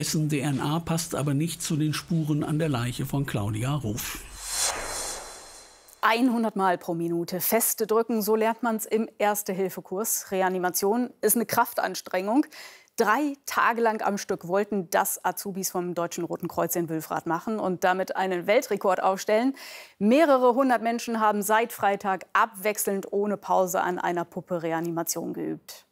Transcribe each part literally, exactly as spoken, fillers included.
Dessen D N A passt aber nicht zu den Spuren an der Leiche von Claudia Ruf. hundert Mal pro Minute feste drücken, so lernt man es im Erste-Hilfe-Kurs. Reanimation ist eine Kraftanstrengung. Drei Tage lang am Stück wollten das Azubis vom Deutschen Roten Kreuz in Wülfrath machen und damit einen Weltrekord aufstellen. Mehrere hundert Menschen haben seit Freitag abwechselnd ohne Pause an einer Puppe Reanimation geübt.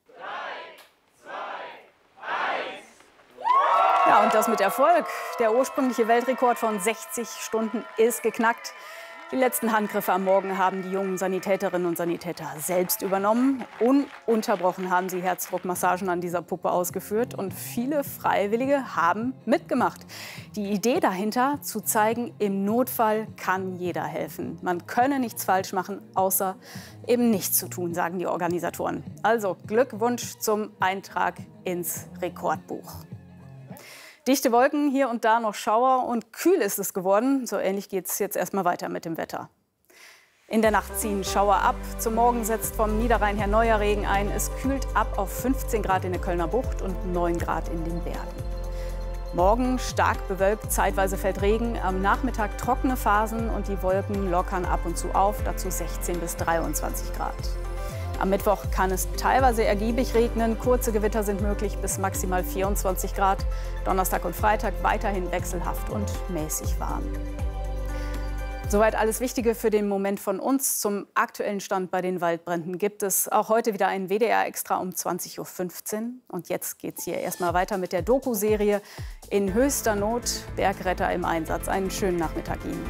Ja, und das mit Erfolg. Der ursprüngliche Weltrekord von sechzig Stunden ist geknackt. Die letzten Handgriffe am Morgen haben die jungen Sanitäterinnen und Sanitäter selbst übernommen. Ununterbrochen haben sie Herzdruckmassagen an dieser Puppe ausgeführt. Und viele Freiwillige haben mitgemacht. Die Idee dahinter, zu zeigen, im Notfall kann jeder helfen. Man könne nichts falsch machen, außer eben nichts zu tun, sagen die Organisatoren. Also Glückwunsch zum Eintrag ins Rekordbuch. Dichte Wolken, hier und da noch Schauer und kühl ist es geworden. So ähnlich geht es jetzt erstmal weiter mit dem Wetter. In der Nacht ziehen Schauer ab. Zum Morgen setzt vom Niederrhein her neuer Regen ein. Es kühlt ab auf fünfzehn Grad in der Kölner Bucht und neun Grad in den Bergen. Morgen stark bewölkt, zeitweise fällt Regen. Am Nachmittag trockene Phasen und die Wolken lockern ab und zu auf. Dazu sechzehn bis dreiundzwanzig Grad. Am Mittwoch kann es teilweise ergiebig regnen. Kurze Gewitter sind möglich bis maximal vierundzwanzig Grad. Donnerstag und Freitag weiterhin wechselhaft und mäßig warm. Soweit alles Wichtige für den Moment von uns. Zum aktuellen Stand bei den Waldbränden gibt es auch heute wieder ein W D R-Extra um zwanzig Uhr fünfzehn. Und jetzt geht es hier erstmal weiter mit der Doku-Serie In höchster Not, Bergretter im Einsatz. Einen schönen Nachmittag Ihnen.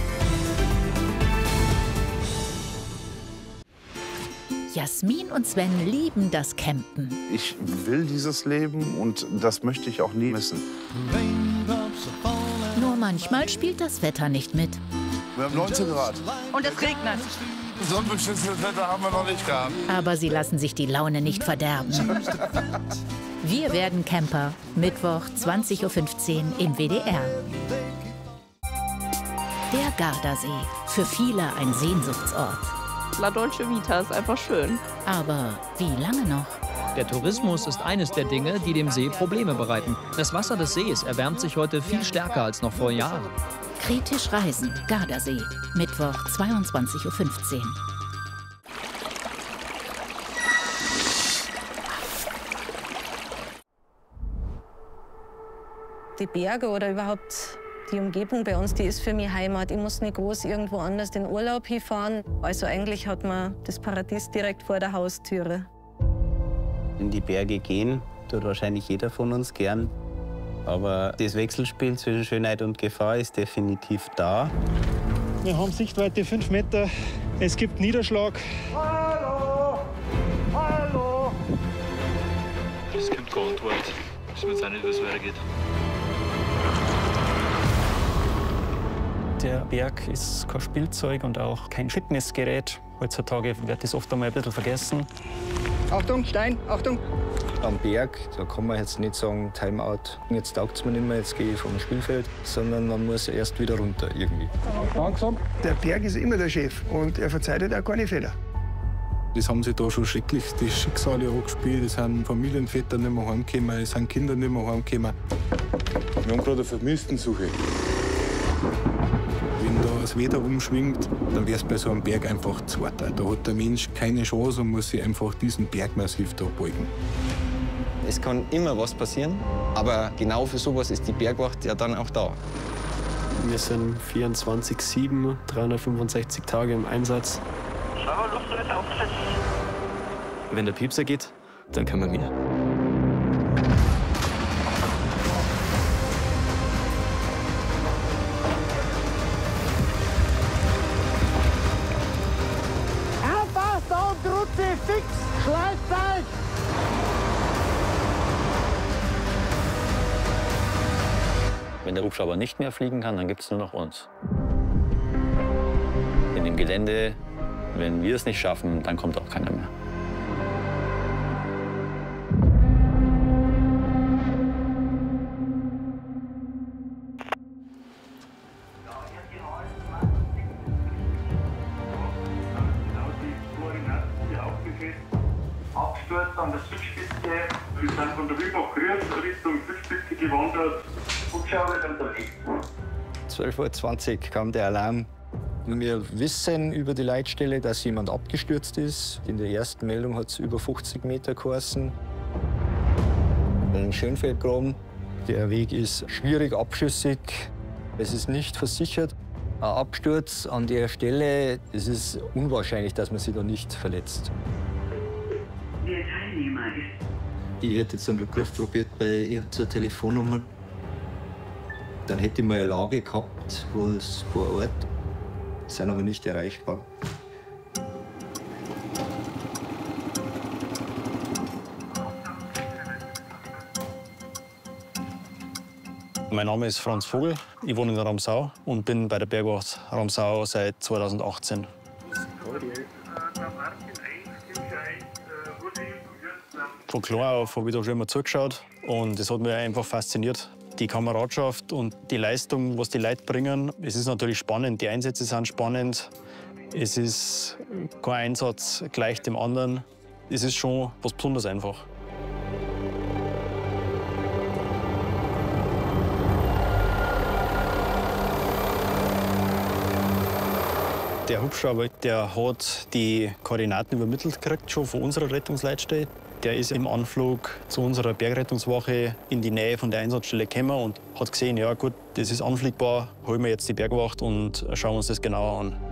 Jasmin und Sven lieben das Campen. Ich will dieses Leben und das möchte ich auch nie missen. Nur manchmal spielt das Wetter nicht mit. Wir haben neunzehn Grad. Und es regnet. Sonnenbeschissenes Wetter haben wir noch nicht gehabt. Aber sie lassen sich die Laune nicht verderben. Wir werden Camper. Mittwoch, zwanzig Uhr fünfzehn im W D R. Der Gardasee. Für viele ein Sehnsuchtsort. La Dolce Vita ist einfach schön. Aber wie lange noch? Der Tourismus ist eines der Dinge, die dem See Probleme bereiten. Das Wasser des Sees erwärmt sich heute viel stärker als noch vor Jahren. Kritisch reisen, Gardasee. Mittwoch, zweiundzwanzig Uhr fünfzehn. Die Berge oder überhaupt die Umgebung bei uns, die ist für mich Heimat. Ich muss nicht groß irgendwo anders den Urlaub hinfahren. Also eigentlich hat man das Paradies direkt vor der Haustüre. In die Berge gehen tut wahrscheinlich jeder von uns gern. Aber das Wechselspiel zwischen Schönheit und Gefahr ist definitiv da. Wir haben Sichtweite fünf Meter. Es gibt Niederschlag. Hallo! Hallo! Es gibt keine Antwort. Ich weiß auch nicht, wie es weitergeht. Der Berg ist kein Spielzeug und auch kein Fitnessgerät. Heutzutage wird das oft einmal ein bisschen vergessen. Achtung, Stein, Achtung! Am Berg, da kann man jetzt nicht sagen, Timeout, jetzt taugt es mir nicht mehr, jetzt gehe ich vom Spielfeld, sondern man muss erst wieder runter irgendwie. Langsam. Der Berg ist immer der Chef und er verzeiht auch keine Fehler. Das haben sie da schon schrecklich die Schicksale angespielt. Es sind Familienväter nicht mehr heimgekommen, es sind Kinder nicht mehr heimgekommen. Wir haben gerade eine Vermisstensuche. Wenn da das Wetter umschwingt, dann wäre es bei so einem Berg einfach zu hart. Da hat der Mensch keine Chance und muss sich einfach diesen Bergmassiv da beugen. Es kann immer was passieren, aber genau für sowas ist die Bergwacht ja dann auch da. Wir sind vierundzwanzig sieben, dreihundertfünfundsechzig Tage im Einsatz. Wenn der Piepser geht, dann können wir wieder. Aufpasst, da unten Rutze, fix, Schleißzeit! Wenn der Hubschrauber nicht mehr fliegen kann, dann gibt es nur noch uns. In dem Gelände, wenn wir es nicht schaffen, dann kommt auch keiner mehr. Absturz an der Südspitze. Wir sind von der Wilbach Richtung Südspitze gewandert. Hubschrauber ist unterwegs. zwölf Uhr zwanzig kam der Alarm. Wir wissen über die Leitstelle, dass jemand abgestürzt ist. In der ersten Meldung hat es über fünfzig Meter geheißen. Ein Schönfeldgraben. Der Weg ist schwierig, abschüssig. Es ist nicht versichert. Ein Absturz an der Stelle, es ist unwahrscheinlich, dass man sich da nicht verletzt. Der Teilnehmer ist. Ich hätte jetzt einen Rückruf probiert bei irgendeiner Telefonnummer. Dann hätte ich mal eine Lage gehabt, wo es vor Ort sind aber nicht erreichbar. Mein Name ist Franz Vogel, ich wohne in der Ramsau und bin bei der Bergwacht Ramsau seit zweitausendachtzehn. Von klein auf habe ich da schon immer zugeschaut und es hat mich einfach fasziniert. Die Kameradschaft und die Leistung, was die Leute bringen. Es ist natürlich spannend, die Einsätze sind spannend. Es ist kein Einsatz gleich dem anderen. Es ist schon was Besonderes einfach. Der Hubschrauber, der hat die Koordinaten übermittelt gekriegt, schon von unserer Rettungsleitstelle. Der ist im Anflug zu unserer Bergrettungswache in die Nähe von der Einsatzstelle gekommen und hat gesehen, ja gut, das ist anfliegbar, holen wir jetzt die Bergwacht und schauen uns das genauer an.